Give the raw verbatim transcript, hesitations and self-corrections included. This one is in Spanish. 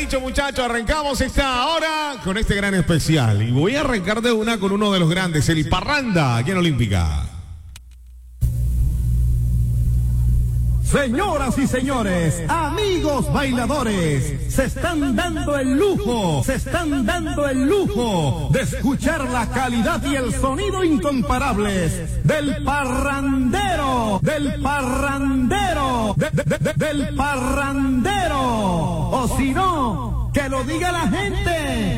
dicho, muchachos, arrancamos esta hora con este gran especial. Y voy a arrancar de una con uno de los grandes, el Parranda, aquí en Olímpica. Señoras y señores, amigos bailadores, se están dando el lujo, se están dando el lujo de escuchar la calidad y el sonido incomparables del parrandero, del parrandero, de, de, de, del parrandero. O si no, que lo diga la gente.